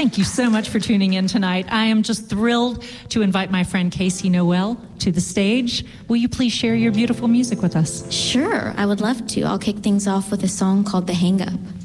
Thank you so much for tuning in tonight. I am just thrilled to invite my friend Casey Noel to the stage. Will you please share your beautiful music with us? Sure, I would love to. I'll kick things off with a song called The Hang Up.